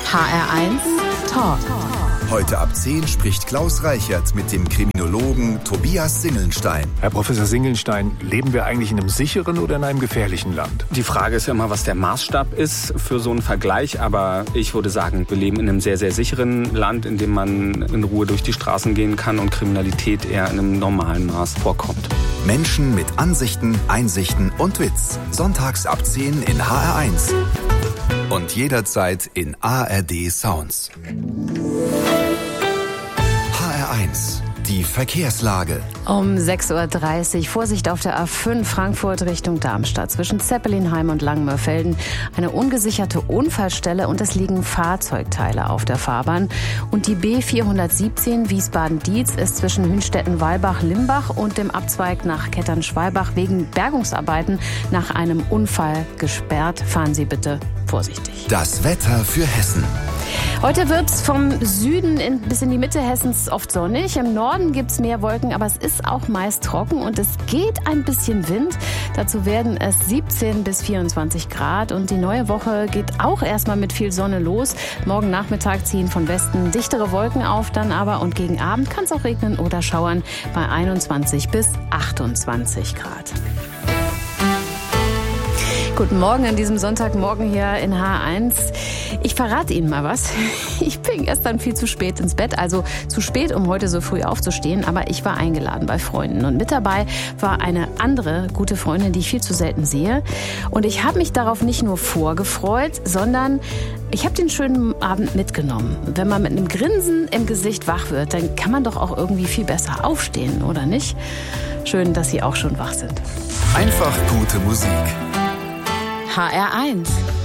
HR1 Talk. Heute ab 10 spricht Klaus Reichert mit dem Kriminologen Tobias Singelnstein. Herr Professor Singelnstein, leben wir eigentlich in einem sicheren oder in einem gefährlichen Land? Die Frage ist ja immer, was der Maßstab ist für so einen Vergleich. Aber ich würde sagen, wir leben in einem sehr, sehr sicheren Land, in dem man in Ruhe durch die Straßen gehen kann und Kriminalität eher in einem normalen Maß vorkommt. Menschen mit Ansichten, Einsichten und Witz. Sonntags ab 10 in HR1. Und jederzeit in ARD Sounds. HR1, die Verkehrslage. Um 6.30 Uhr, Vorsicht auf der A5 Frankfurt Richtung Darmstadt. Zwischen Zeppelinheim und Langenmörfelden eine ungesicherte Unfallstelle und es liegen Fahrzeugteile auf der Fahrbahn. Und die B417 Wiesbaden-Dietz ist zwischen Hünstetten-Walbach-Limbach und dem Abzweig nach Kettern-Schwalbach wegen Bergungsarbeiten nach einem Unfall gesperrt. Fahren Sie bitte vorsichtig. Das Wetter für Hessen. Heute wird es vom Süden bis in die Mitte Hessens oft sonnig. Im Norden gibt es mehr Wolken, aber es ist auch meist trocken und es geht ein bisschen Wind. Dazu werden es 17 bis 24 Grad und die neue Woche geht auch erstmal mit viel Sonne los. Morgen Nachmittag ziehen von Westen dichtere Wolken auf, dann aber und gegen Abend kann es auch regnen oder schauern bei 21 bis 28 Grad. Guten Morgen an diesem Sonntagmorgen hier in H1. Ich verrate Ihnen mal was. Ich bin gestern viel zu spät ins Bett, also zu spät, um heute so früh aufzustehen, aber ich war eingeladen bei Freunden und mit dabei war eine andere gute Freundin, die ich viel zu selten sehe. Und ich habe mich darauf nicht nur vorgefreut, sondern ich habe den schönen Abend mitgenommen. Wenn man mit einem Grinsen im Gesicht wach wird, dann kann man doch auch irgendwie viel besser aufstehen, oder nicht? Schön, dass Sie auch schon wach sind. Einfach gute Musik. HR1